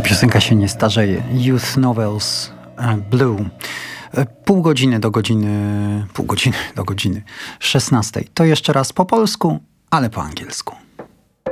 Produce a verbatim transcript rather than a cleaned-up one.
Piosenka się nie starzeje. Youth Novels Blue. Pół godziny do godziny, pół godziny do godziny szesnastej. To jeszcze raz po polsku, ale po angielsku.